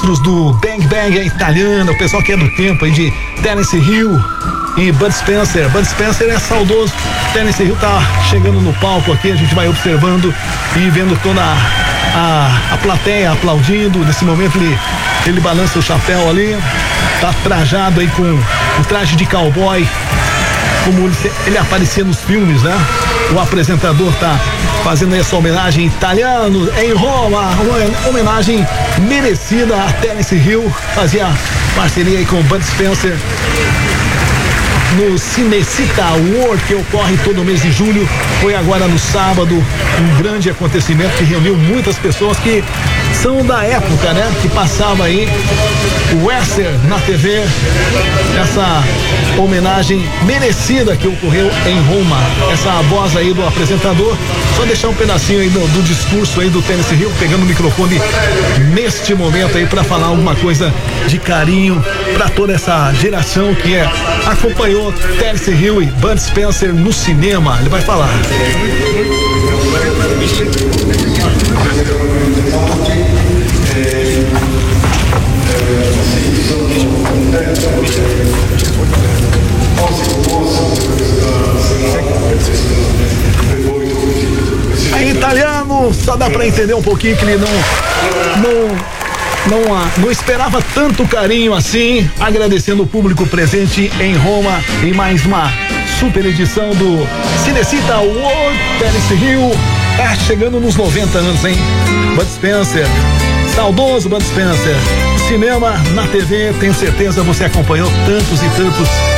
astros do Bang Bang italiano, o pessoal que é do tempo aí de Terence Hill e Bud Spencer. Bud Spencer é saudoso. Terence Hill tá chegando no palco aqui, a gente vai observando e vendo toda a plateia aplaudindo. Nesse momento ele balança o chapéu ali, tá trajado aí com o traje de cowboy, como ele aparecia nos filmes, né? O apresentador tá fazendo essa homenagem italiano em Roma, uma homenagem merecida a Terence Hill, fazia parceria aí com o Bud Spencer no Cinecita World, que ocorre todo mês de julho. Foi agora no sábado, um grande acontecimento que reuniu muitas pessoas que são da época, né? Que passava aí o Western na TV, essa homenagem merecida que ocorreu em Roma. Essa voz aí do apresentador, só deixar um pedacinho aí do discurso aí do Terence Hill, pegando o microfone neste momento aí para falar alguma coisa de carinho para toda essa geração que acompanhou Terence Hill e Bud Spencer no cinema. Ele vai falar. Em italiano, só dá pra entender um pouquinho que ele não esperava tanto carinho assim, agradecendo o público presente em Roma em mais uma super edição do Cinecita World. Terence Hill chegando nos 90 anos, hein? Bud Spencer, saudoso Bud Spencer. Cinema na TV, tenho certeza você acompanhou tantos e tantos